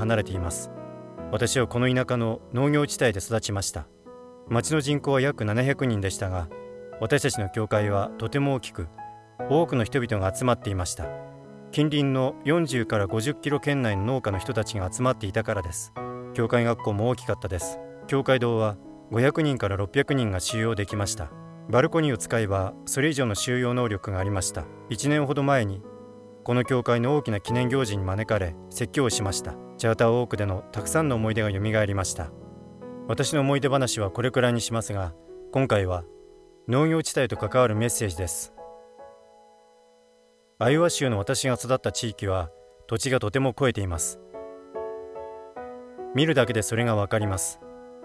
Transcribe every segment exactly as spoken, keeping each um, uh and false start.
離れています。私はこの田舎の農業地帯で育ちました。町の人口は約ななひゃくにんでしたが、私たちの教会はとても大きく、多くの人々が集まっていました。近隣のよんじゅうからごじゅっキロ圏内の農家の人たちが集まっていたからです。教会学校も大きかったです。教会堂はごひゃくにんからろっぴゃくにんが収容できました。バルコニーを使えばそれ以上の収容能力がありました。いちねんほど前にこの教会の大きな記念行事に招かれ説教をしました。チャーターウォークでのたくさんの思い出がよみがえりました。私の思い出話はこれくらいにしますが、今回は農業地帯と関わるメッセージです。アイオワ州の私が育った地域は土地がとても肥えています。見るだけでそれがわかります。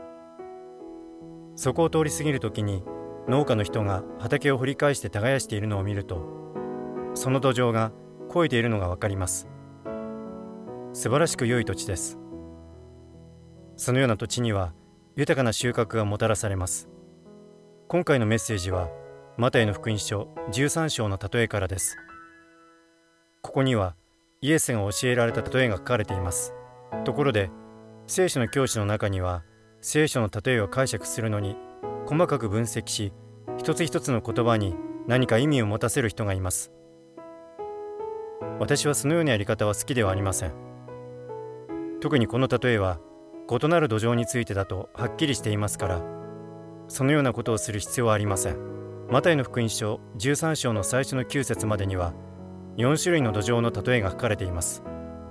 そこを通り過ぎるときに農家の人が畑を掘り返して耕しているのを見ると、その土壌が肥えているのがわかります。素晴らしく良い土地です。そのような土地には豊かな収穫がもたらされます。今回のメッセージはマタイの福音書じゅうさん章の例えからです。ここにはイエスが教えられた例えが書かれています。ところで聖書の教師の中には聖書の例えを解釈するのに細かく分析し、一つ一つの言葉に何か意味を持たせる人がいます。私はそのようなやり方は好きではありません。特にこの例えは異なる土壌についてだとはっきりしていますから、そのようなことをする必要はありません。マタイの福音書じゅうさん章の最初のきゅう節までにはよん種類の土壌の例えが書かれています。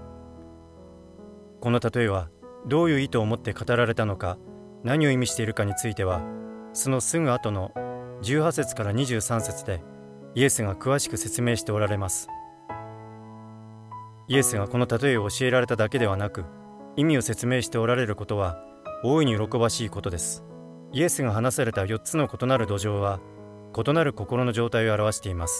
この例えはどういう意図を持って語られたのか、何を意味しているかについては、そのすぐ後のじゅうはち節からにじゅうさん節でイエスが詳しく説明しておられます。イエスがこの例えを教えられただけではなく、意味を説明しておられることは大いに喜ばしいことです。イエスが話されたよっつの異なる土壌は異なる心の状態を表しています。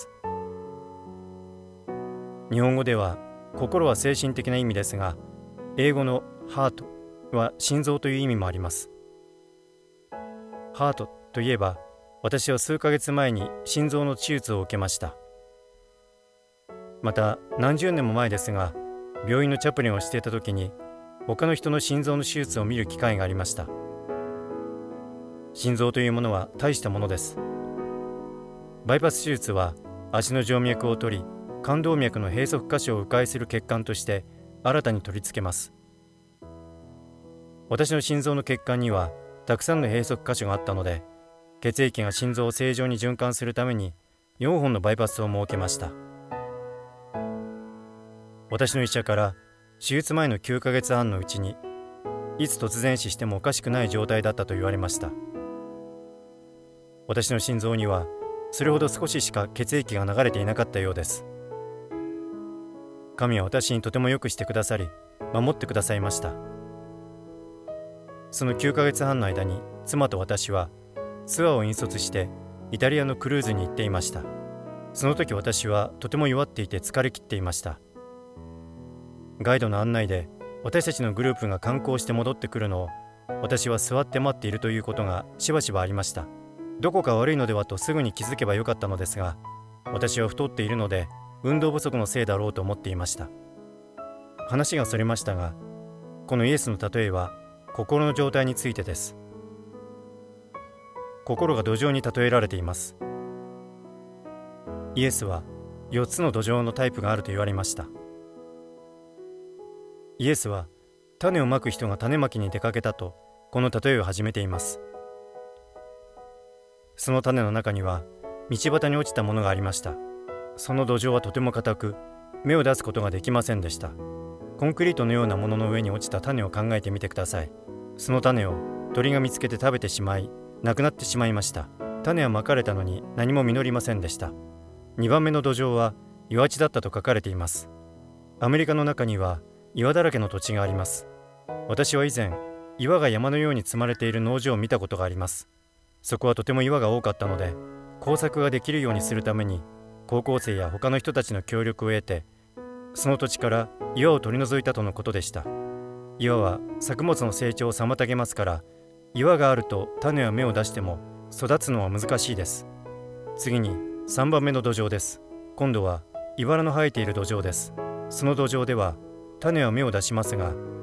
日本語では心は精神的な意味ですが、英語のハートは心臓という意味もあります。ハートといえば、私は数ヶ月前に心臓の手術を受けました。また何十年も前ですが、病院のチャプレンをしていた時に他の人の心臓の手術を見る機会がありました。心臓というものは大したものです。バイパス手術は足の静脈を取り、冠動脈の閉塞箇所を迂回する血管として新たに取り付けます。私の心臓の血管にはたくさんの閉塞箇所があったので、血液が心臓を正常に循環するためによんほんのバイパスを設けました。私の医者から手術前のきゅうかげつはんのうちにいつ突然死してもおかしくない状態だったと言われました。私の心臓にはそれほど少ししか血液が流れていなかったようです。神は私にとてもよくしてくださり、守ってくださいました。そのきゅうかげつはんの間に妻と私はツアーを引率してイタリアのクルーズに行っていました。その時私はとても弱っていて疲れ切っていました。ガイドの案内で私たちのグループが観光して戻ってくるのを私は座って待っているということがしばしばありました。どこか悪いのではとすぐに気づけばよかったのですが、私は太っているので運動不足のせいだろうと思っていました。話がそれましたが、このイエスの例えは心の状態についてです。心が土壌に例えられています。イエスはよっつの土壌のタイプがあると言われました。イエスは種をまく人が種まきに出かけたとこの例えを始めています。その種の中には道端に落ちたものがありました。その土壌はとても硬く、芽を出すことができませんでした。コンクリートのようなものの上に落ちた種を考えてみてください。その種を鳥が見つけて食べてしまい、なくなってしまいました。種はまかれたのに何も実りませんでした。にばんめの土壌は岩地だったと書かれています。アメリカの中には岩だらけの土地があります。私は以前、岩が山のように積まれている農場を見たことがあります。そこはとても岩が多かったので、工作ができるようにするために高校生や他の人たちの協力を得て、その土地から岩を取り除いたとのことでした。岩は作物の成長を妨げますから、岩があると種や芽を出しても育つのは難しいです。次にさんばんめの土壌です。今度は茨の生えている土壌です。その土壌では種や芽を出しますが、